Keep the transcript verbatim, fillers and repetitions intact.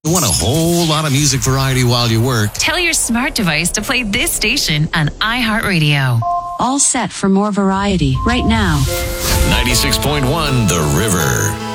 You want a whole lot of music variety while you work? Tell your smart device to play this station on iHeartRadio. All set for more variety right now. ninety-six point one The River.